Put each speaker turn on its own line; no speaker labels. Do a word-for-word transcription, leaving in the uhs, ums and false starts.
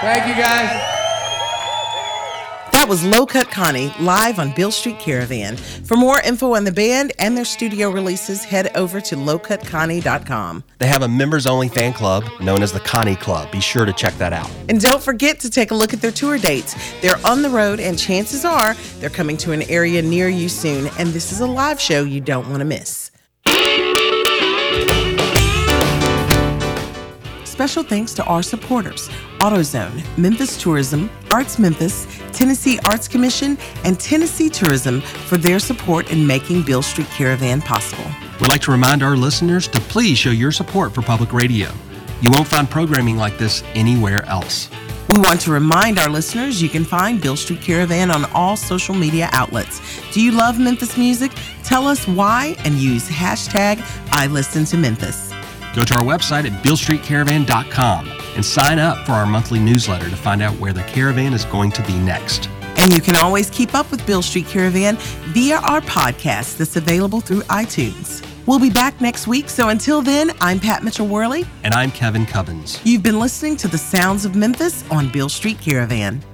Thank you, guys.
That was Low Cut Connie live on Beale Street Caravan. For more info on the band and their studio releases, head over to low cut connie dot com.
They have a members-only fan club known as the Connie Club. Be sure to check that out.
And don't forget to take a look at their tour dates. They're on the road, and chances are they're coming to an area near you soon, and this is a live show you don't want to miss. Special thanks to our supporters, AutoZone, Memphis Tourism, Arts Memphis, Tennessee Arts Commission, and Tennessee Tourism for their support in making Beale Street Caravan possible.
We'd like to remind our listeners to please show your support for public radio. You won't find programming like this anywhere else.
We want to remind our listeners you can find Beale Street Caravan on all social media outlets. Do you love Memphis music? Tell us why and use hashtag I Listen to Memphis.
Go to our website at beale street caravan dot com and sign up for our monthly newsletter to find out where the caravan is going to be next.
And you can always keep up with Beale Street Caravan via our podcast that's available through iTunes. We'll be back next week, so until then, I'm Pat Mitchell-Worley.
And I'm Kevin Cubbins.
You've been listening to the Sounds of Memphis on Beale Street Caravan.